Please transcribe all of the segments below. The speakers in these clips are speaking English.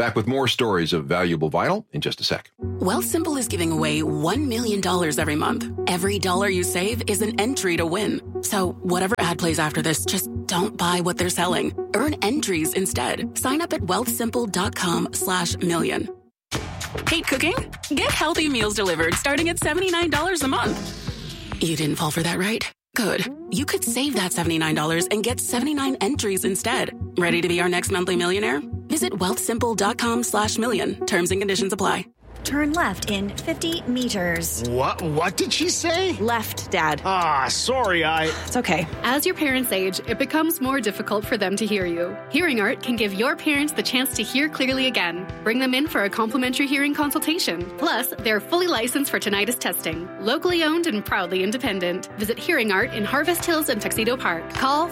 Back with more stories of valuable vinyl in just a sec. Wealthsimple is giving away $1 million every month. Every dollar you save is an entry to win. So whatever ad plays after this, just don't buy what they're selling. Earn entries instead. Sign up at wealthsimple.com/million. Hate cooking? Get healthy meals delivered starting at $79 a month. You didn't fall for that, right? Good. You could save that $79 and get 79 entries instead. Ready to be our next monthly millionaire? Visit wealthsimple.com/million. Terms and conditions apply. Turn left in 50 meters. What did she say? Left, Dad. Sorry, It's okay. As your parents age, it becomes more difficult for them to hear you. Hearing Art can give your parents the chance to hear clearly again. Bring them in for a complimentary hearing consultation. Plus, they're fully licensed for tinnitus testing. Locally owned and proudly independent. Visit Hearing Art in Harvest Hills and Tuxedo Park. Call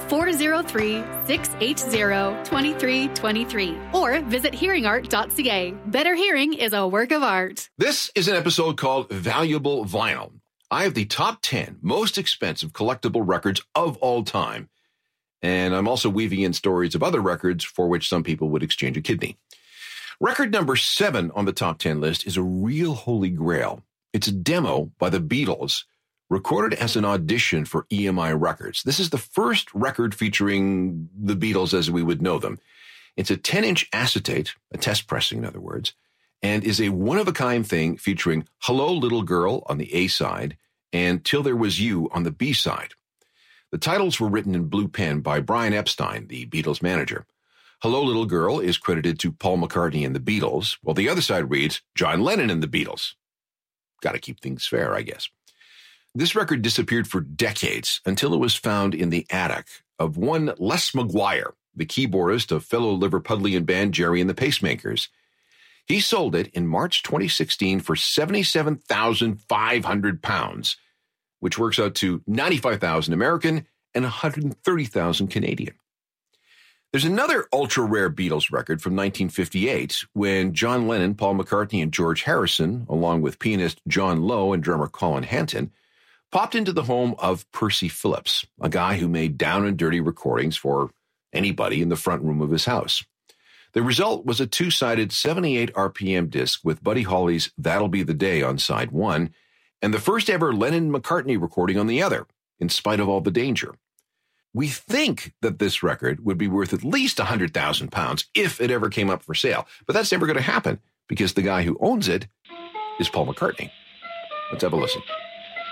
403-680-2323 or visit hearingart.ca. Better hearing is a work of art. This is an episode called Valuable Vinyl. I have the top 10 most expensive collectible records of all time. And I'm also weaving in stories of other records for which some people would exchange a kidney. Record number 7 on the top 10 list is a real holy grail. It's a demo by the Beatles, recorded as an audition for EMI Records. This is the first record featuring the Beatles as we would know them. It's a 10-inch acetate, a test pressing in other words, and is a one-of-a-kind thing featuring Hello, Little Girl on the A side and Till There Was You on the B side. The titles were written in blue pen by Brian Epstein, the Beatles manager. Hello, Little Girl is credited to Paul McCartney and the Beatles, while the other side reads John Lennon and the Beatles. Got to keep things fair, I guess. This record disappeared for decades until it was found in the attic of one Les McGuire, the keyboardist of fellow Liverpudlian band Gerry and the Pacemakers. He sold it in March 2016 for £77,500, which works out to $95,000 American and $130,000 Canadian. There's another ultra-rare Beatles record from 1958 when John Lennon, Paul McCartney, and George Harrison, along with pianist John Lowe and drummer Colin Hanton, popped into the home of Percy Phillips, a guy who made down and dirty recordings for anybody in the front room of his house. The result was a two-sided 78 RPM disc with Buddy Holly's That'll Be the Day on side one, and the first ever Lennon-McCartney recording on the other, In Spite of All the Danger. We think that this record would be worth at least £100,000 if it ever came up for sale, but that's never going to happen because the guy who owns it is Paul McCartney. Let's have a listen.